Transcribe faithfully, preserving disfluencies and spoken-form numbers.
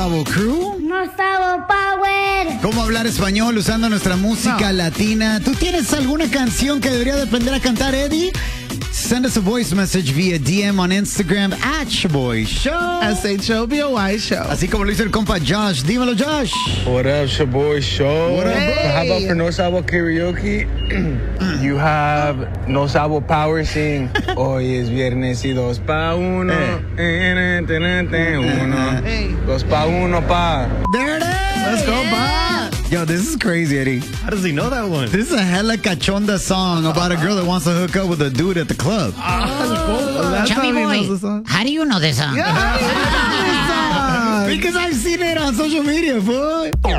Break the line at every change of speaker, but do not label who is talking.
Crew.
No Sabo Power.
¿Cómo hablar español usando nuestra música
No.
latina? ¿Tú tienes alguna canción que debería de aprender a cantar, Eddie? Send us a voice message via D M on Instagram at Shaboy Show.
S H O B O Y Show.
Así como lo hizo el compa Josh. Dímelo, Josh.
What up, Shaboy Show?
What up, bro?
How about for No Sabo Karaoke? You have No Sabo Power sing. Hoy es viernes y dos pa' uno.
Eh.
Uno.
Hey.
Dos pa' uno pa.
There it is.
Let's go, Bob.
Yo, this is crazy, Eddie.
How does he know that one?
This is a hella cachonda song about a girl that wants to hook up with a dude at the club.
That's
Chubby
how he knows the
boy,
song.
how do you know this song?
Yeah,
Because I've seen it on social media, boy.